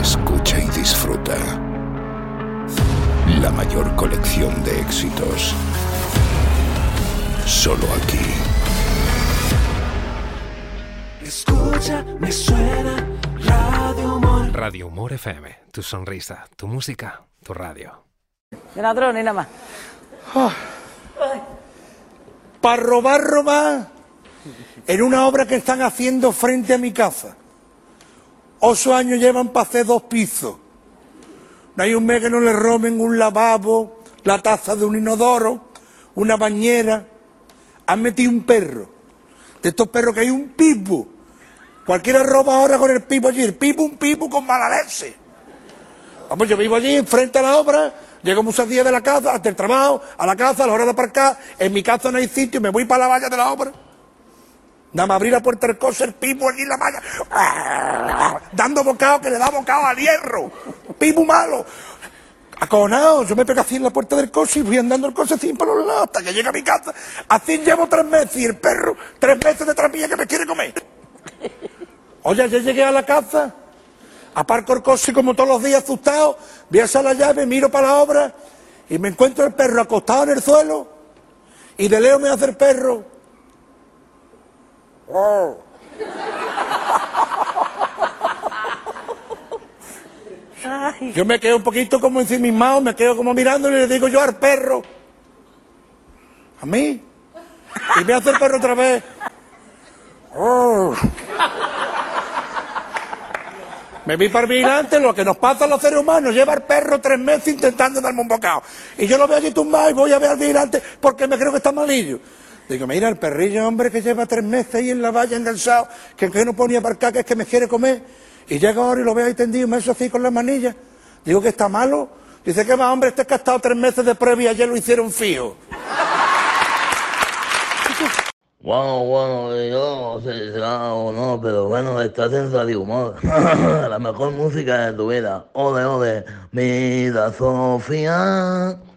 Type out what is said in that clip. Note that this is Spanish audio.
Escucha y disfruta. La mayor colección de éxitos. Solo aquí. Escucha, me suena Radio Humor. Radio Humor FM. Tu sonrisa, tu música, tu radio. De ladrón y nada más. Para robar, en una obra que están haciendo frente a mi casa. 8 años llevan para hacer 2 pisos. No hay un mes que no le roben un lavabo, la taza de un inodoro, una bañera. Han metido un perro. De estos perros que hay un pipo. Cualquiera roba ahora con el pipo allí. El pipo, un pipo con mala leche. Vamos, yo vivo allí, enfrente a la obra. Llego muchos días de la casa, hasta el trabajo, a la casa, a la hora de aparcar. En mi casa no hay sitio, me voy para la valla de la obra. Nada más abrir la puerta del coche, el pipo allí en la valla. Dando bocado, que le da bocado al hierro. Pipo malo. Acojonado, yo me pego así en la puerta del coche y voy andando el coche así por los lados hasta que llega a mi casa. Así llevo 3 meses y el perro 3 meses detrás mía que me quiere comer. Oye, ya llegué a la casa, aparco el coche como todos los días asustado, voy a echar la llave, miro para la obra y me encuentro el perro acostado en el suelo y de lejos me hace el perro. Oh. Yo me quedo un poquito como ensimismado, me quedo como mirando y le digo yo al perro. ¿A mí? Y me hace el perro otra vez. Oh. Me vi para el vigilante, lo que nos pasa a los seres humanos, lleva al perro 3 meses intentando darme un bocado. Y yo lo veo allí tumbado y voy a ver al vigilante porque me creo que está malillo. Digo, mira, el perrillo, hombre, que lleva 3 meses ahí en la valla enganchado, que no ponía aparcar, que es que me quiere comer. Y llega ahora y lo veo ahí tendido, me hizo así con las manillas. Digo que está malo. Dice que va, hombre, este es que ha estado 3 meses de prueba y ayer lo hicieron fijo. Bueno, yo no sé si será o no, pero bueno, estás en Radio Humor. La mejor música de tu vida. Ole, ole, mira, Sofía.